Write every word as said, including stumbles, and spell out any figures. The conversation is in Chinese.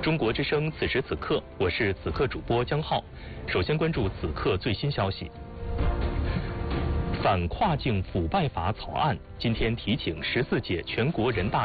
中国之声此时此刻，我是此刻主播江浩。首先关注此刻最新消息。反跨境腐败法草案今天提请十四届全国人大